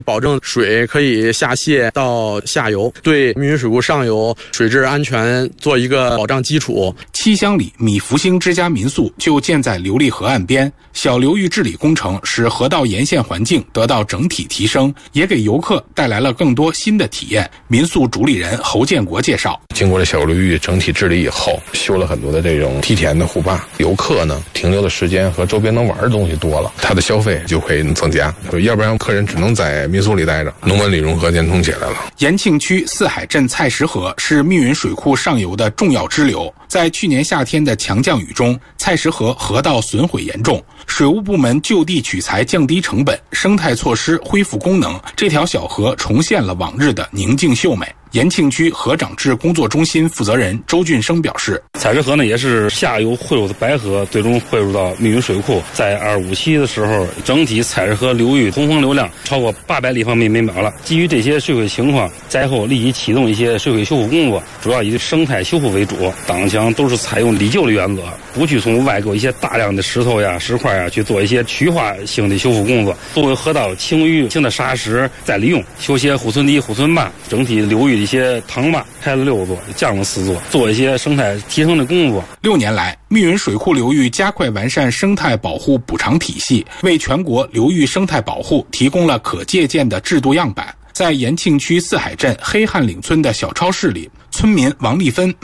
保证水可以下泄到下游，对密云水库上游水质安全做一个保障基础。 七乡里米福星之家民宿就建在流利河岸边，小流域治理工程使河道沿线环境得到整体提升，也给游客带来了更多新的体验。民宿主理人侯建国介绍， 经过了小流域整体治理以后，修了很多的这种梯田的护坝，游客呢停留的时间和周边能玩的东西多了，他的消费就会增加，要不然客人只能在民宿里待着。农文旅融合监通起来了。 延庆区四海镇蔡石河是密云水库上游的重要支流，在去年夏天的强降雨中，蔡石河河道损毁严重，水务部门就地取材降低成本，生态措施恢复功能，这条小河重现了往日的宁静秀美。延庆区河长治工作中心负责人周俊生表示， 蔡石河呢也是下游汇入的白河，最终汇入到密云水库。在25期的时候，整体蔡石河流域通风流量超过800立方米每秒了。基于这些水毁情况，灾后立即启动一些水毁修复工作，主要以生态修复为主。党强都是采用理旧的原则，不去从外购一些大量的石头呀、石块呀去做一些区划性的修复工作。作为河道清淤性的沙石再利用，修些护村堤、护村坝，整体流域一些塘坝开了6座，降了4座，做一些生态提升的工作。 6年来，密云水库流域加快完善生态保护补偿体系，为全国流域生态保护提供了可借鉴的制度样板。在延庆区四海镇黑汉岭村的小超市里，村民王丽芬